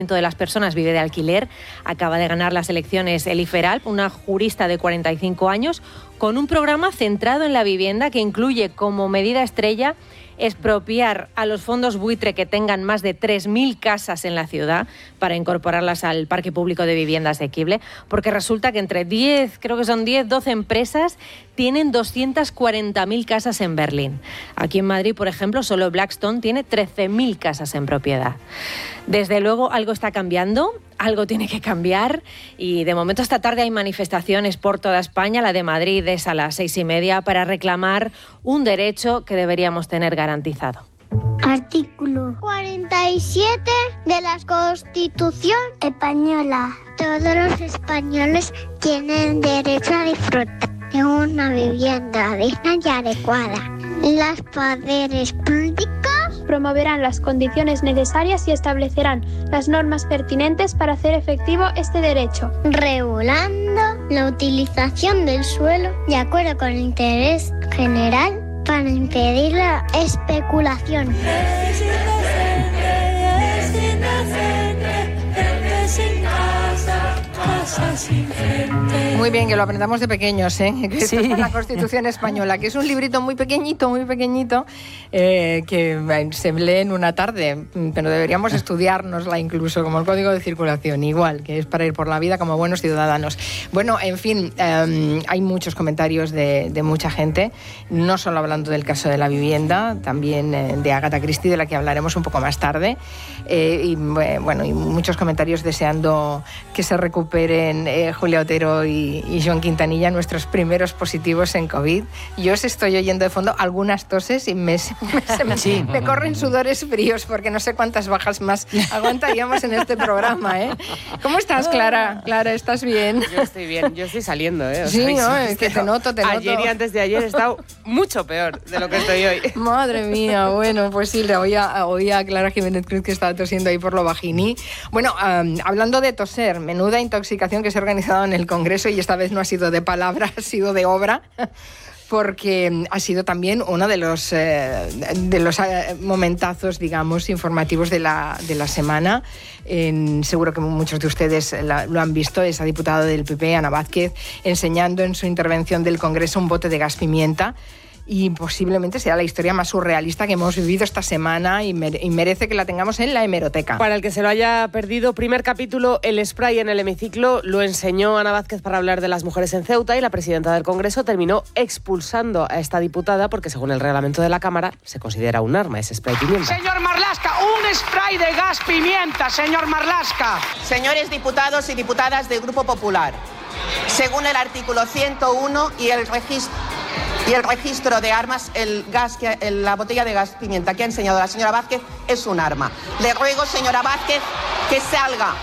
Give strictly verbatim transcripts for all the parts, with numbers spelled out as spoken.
de las personas vive de alquiler. Acaba de ganar las elecciones Eli Feralp, una jurista de cuarenta y cinco años, con un programa centrado en la vivienda que incluye como medida estrella expropiar a los fondos buitre que tengan más de tres mil casas en la ciudad para incorporarlas al parque público de vivienda asequible, porque resulta que entre diez, creo que son diez, doce empresas tienen doscientas cuarenta mil casas en Berlín. Aquí en Madrid, por ejemplo, solo Blackstone tiene trece mil casas en propiedad. Desde luego algo está cambiando, algo tiene que cambiar y de momento esta tarde hay manifestaciones por toda España. La de Madrid es a las seis y media para reclamar un derecho que deberíamos tener garantizado. Artículo cuarenta y siete de la Constitución Española. Todos los españoles tienen derecho a disfrutar de una vivienda digna y adecuada. Los poderes públicos promoverán las condiciones necesarias y establecerán las normas pertinentes para hacer efectivo este derecho, regulando la utilización del suelo de acuerdo con el interés general para impedir la especulación. Muy bien, que lo aprendamos de pequeños, ¿eh? Que Sí. esto es la Constitución Española, que es un librito muy pequeñito, muy pequeñito, eh, que eh, se lee en una tarde, pero deberíamos estudiárnosla incluso, como el Código de Circulación, igual, que es para ir por la vida como buenos ciudadanos. Bueno, en fin, eh, hay muchos comentarios de, de mucha gente, no solo hablando del caso de la vivienda, también eh, de Agatha Christie, de la que hablaremos un poco más tarde, eh, y eh, bueno, y muchos comentarios deseando que se recuperen eh, Julia Otero y, y Joan Quintanilla, nuestros primeros positivos en COVID. Yo os estoy oyendo de fondo algunas toses y me, me, me, sí. me corren sudores fríos porque no sé cuántas bajas más aguantaríamos en este programa, ¿eh? ¿Cómo estás, Clara? Clara, ¿estás bien? Yo estoy bien, yo estoy saliendo, ¿eh? O sí, sea, no, es que te noto, te noto. Ayer y antes de ayer he estado mucho peor de lo que estoy hoy. Madre mía, bueno, pues sí, le oía, oía a Clara Jiménez Cruz que estaba tosiendo ahí por lo bajini. Bueno, um, hablando de toser, menuda intoxicación que se ha organizado en el Congreso, y esta vez no ha sido de palabra, ha sido de obra, porque ha sido también uno de los, eh, de los eh, momentazos, digamos, informativos de la, de la semana. En, seguro que muchos de ustedes la, lo han visto, esa diputada del P P, Ana Vázquez, enseñando en su intervención del Congreso un bote de gas pimienta. Y posiblemente sea la historia más surrealista que hemos vivido esta semana y, mere- y merece que la tengamos en la hemeroteca. Para el que se lo haya perdido, primer capítulo, el spray en el hemiciclo lo enseñó Ana Vázquez para hablar de las mujeres en Ceuta, y la presidenta del Congreso terminó expulsando a esta diputada porque, según el reglamento de la Cámara, se considera un arma ese spray pimienta. Señor Marlaska, un spray de gas pimienta, señor Marlaska. Señores diputados y diputadas del Grupo Popular, según el artículo ciento uno y el registro y el registro de armas, el gas que, el, la botella de gas pimienta que ha enseñado la señora Vázquez es un arma. Le ruego, señora Vázquez, que salga.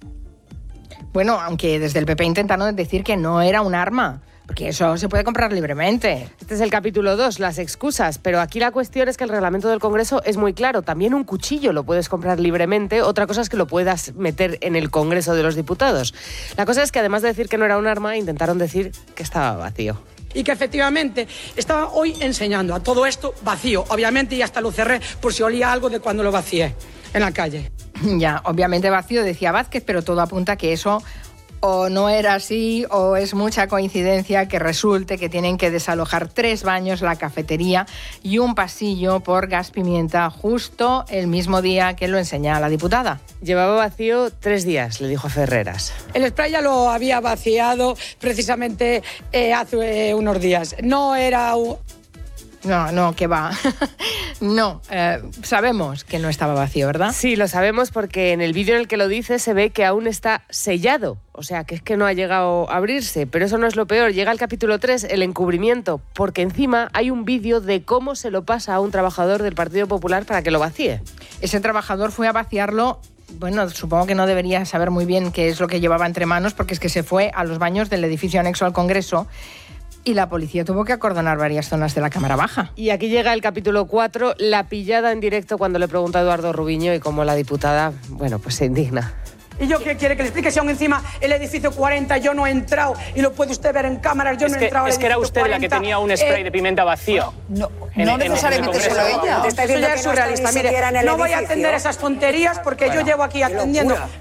Bueno, aunque desde el P P intentaron decir que no era un arma, porque eso se puede comprar libremente. Este es el capítulo dos, las excusas, pero aquí la cuestión es que el reglamento del Congreso es muy claro. También un cuchillo lo puedes comprar libremente, otra cosa es que lo puedas meter en el Congreso de los Diputados. La cosa es que, además de decir que no era un arma, intentaron decir que estaba vacío. Y que efectivamente estaba hoy enseñando a todo esto vacío, obviamente, y hasta lo cerré por si olía algo de cuando lo vacié en la calle. Ya, obviamente vacío, decía Vázquez, pero todo apunta a que eso o no era así, o es mucha coincidencia que resulte que tienen que desalojar tres baños, la cafetería y un pasillo por gas pimienta justo el mismo día que lo enseñaba la diputada. Llevaba vacío tres días, le dijo a Ferreras. El spray ya lo había vaciado precisamente eh, hace eh, unos días. No era un... No, no, que va. No, eh, sabemos que no estaba vacío, ¿verdad? Sí, lo sabemos porque en el vídeo en el que lo dice se ve que aún está sellado. O sea, que es que no ha llegado a abrirse. Pero eso no es lo peor. Llega el capítulo tres, el encubrimiento, porque encima hay un vídeo de cómo se lo pasa a un trabajador del Partido Popular para que lo vacíe. Ese trabajador fue a vaciarlo. Bueno, supongo que no debería saber muy bien qué es lo que llevaba entre manos, porque es que se fue a los baños del edificio anexo al Congreso y la policía tuvo que acordonar varias zonas de la Cámara Baja. Y aquí llega el capítulo cuatro, la pillada en directo cuando le pregunta a Eduardo Rubiño y cómo la diputada, bueno, pues se indigna. ¿Y yo qué quiere que le explique? Si aún encima el edificio cuarenta yo no he entrado y lo puede usted ver en cámaras, yo es no he que, entrado al Es que era edificio usted la que cuarenta, tenía un spray eh, de pimienta vacío. No, en, no en, necesariamente en el solo ella. Eso ya es surrealista. Mire, no voy a atender esas tonterías porque bueno, yo llevo aquí atendiendo